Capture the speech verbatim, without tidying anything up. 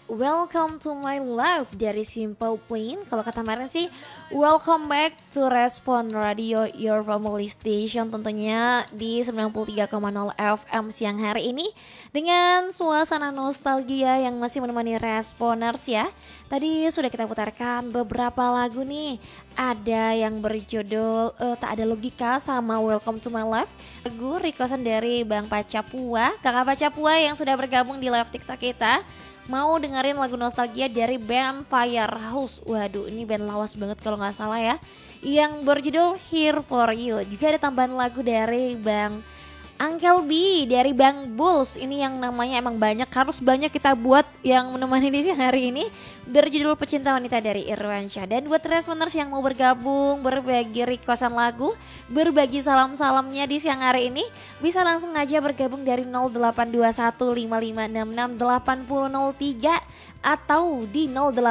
welcome to my life dari Simple Plan. Kalau kata Maren sih, welcome back to Respon Radio Your Family Station. Tentunya di sembilan puluh tiga koma nol F M siang hari ini dengan suasana nostalgia yang masih menemani Responers ya. Tadi sudah kita putarkan beberapa lagu nih. Ada yang berjudul uh, Tak Ada Logika sama Welcome to My Life. Lagu requestan dari Bang Pacapua, kakak Pacapua yang sudah bergabung di live TikTok kita. Mau dengerin lagu nostalgia dari band Firehouse. Waduh, ini band lawas banget kalau gak salah ya. Yang berjudul Here For You. Juga ada tambahan lagu dari Bang Uncle B, dari Bang Bulls. Ini yang namanya emang banyak, harus banyak kita buat yang menemani di siang hari ini. Berjudul Pecinta Wanita dari Irwansyah. Dan buat Resoners yang mau bergabung, berbagi requestan lagu, berbagi salam-salamnya di siang hari ini, bisa langsung aja bergabung dari nol delapan dua satu lima lima enam enam delapan nol nol tiga atau di nol delapan